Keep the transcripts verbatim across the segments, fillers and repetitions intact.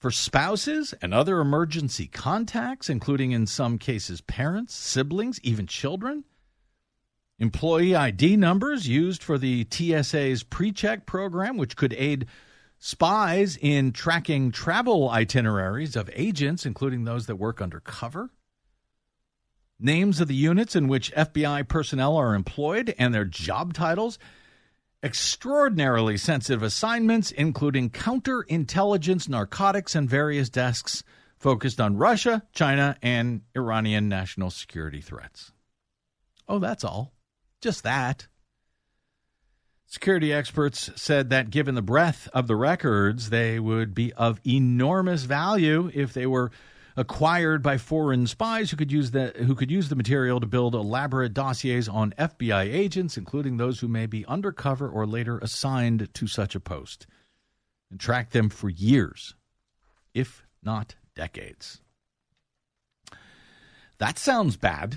for spouses and other emergency contacts, including in some cases parents, siblings, even children. Employee I D numbers used for the T S A's PreCheck program, which could aid spies in tracking travel itineraries of agents, including those that work undercover. Names of the units in which F B I personnel are employed and their job titles. Extraordinarily sensitive assignments, including counterintelligence, narcotics, and various desks focused on Russia, China, and Iranian national security threats. Oh, that's all. Just that. Security experts said that given the breadth of the records, they would be of enormous value if they were acquired by foreign spies who could use the who could use the material to build elaborate dossiers on F B I agents, including those who may be undercover or later assigned to such a post, and track them for years, if not decades. That sounds bad.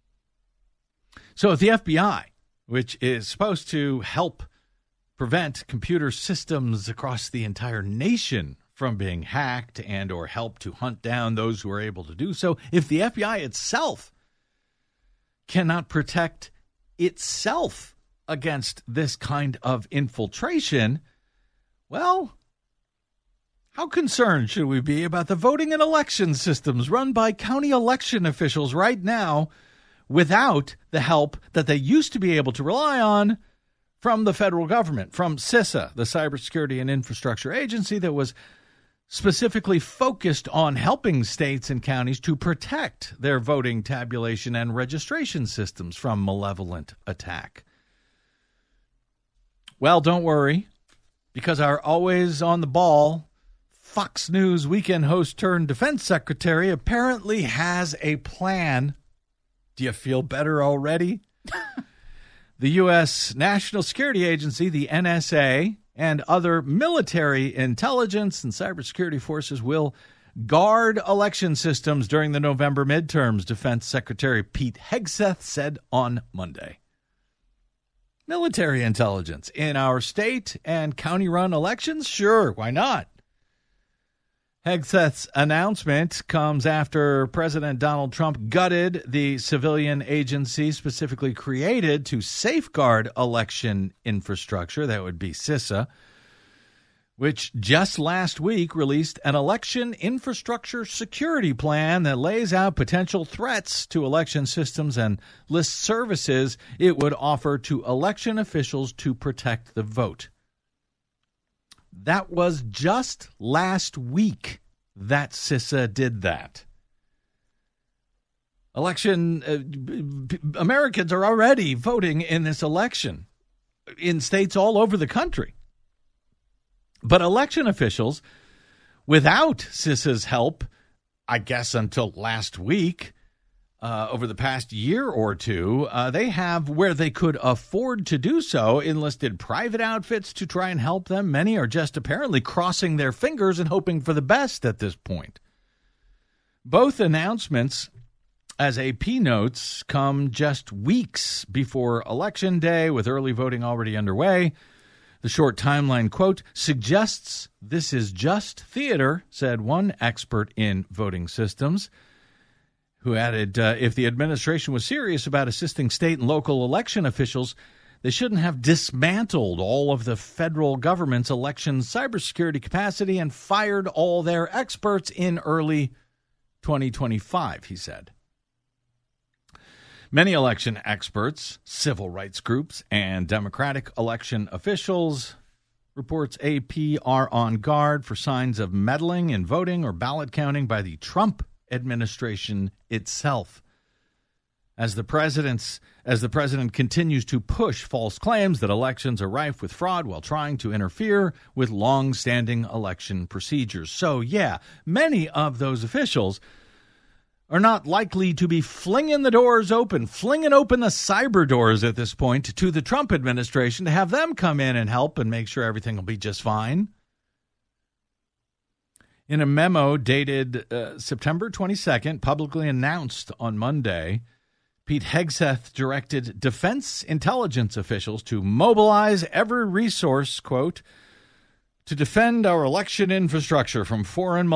So if the F B I, which is supposed to help prevent computer systems across the entire nation from being hacked and or help to hunt down those who are able to do so, if the F B I itself cannot protect itself against this kind of infiltration, well, how concerned should we be about the voting and election systems run by county election officials right now without the help that they used to be able to rely on from the federal government, from CISA, the Cybersecurity and Infrastructure Agency that was specifically focused on helping states and counties to protect their voting tabulation and registration systems from malevolent attack? Well, don't worry, because our always on the ball Fox News weekend host turned defense secretary apparently has a plan. Do you feel better already? The U S. National Security Agency, the N S A, and other military intelligence and cybersecurity forces will guard election systems during the November midterms, Defense Secretary Pete Hegseth said on Monday. Military intelligence in our state and county-run elections? Sure, why not? Hegseth's announcement comes after President Donald Trump gutted the civilian agency specifically created to safeguard election infrastructure, that would be CISA, which just last week released an election infrastructure security plan that lays out potential threats to election systems and lists services it would offer to election officials to protect the vote. That was just last week that CISA did that. Election, uh, Americans are already voting in this election in states all over the country. But election officials, without CISA's help, I guess until last week, Uh, over the past year or two, uh, they have, where they could afford to do so, enlisted private outfits to try and help them. Many are just apparently crossing their fingers and hoping for the best at this point. Both announcements, as A P notes, come just weeks before Election Day, with early voting already underway. The short timeline, quote, suggests this is just theater, said one expert in voting systems, who added, uh, if the administration was serious about assisting state and local election officials, they shouldn't have dismantled all of the federal government's election cybersecurity capacity and fired all their experts in early twenty twenty-five, he said. Many election experts, civil rights groups, and Democratic election officials, reports A P, are on guard for signs of meddling in voting or ballot counting by the Trump administration itself. As the president's as the president continues to push false claims that elections are rife with fraud while trying to interfere with long-standing election procedures. So, yeah, many of those officials are not likely to be flinging the doors open, flinging open the cyber doors at this point to the Trump administration to have them come in and help and make sure everything will be just fine. In a memo dated uh, September twenty-second, publicly announced on Monday, Pete Hegseth directed defense intelligence officials to mobilize every resource, quote, to defend our election infrastructure from foreign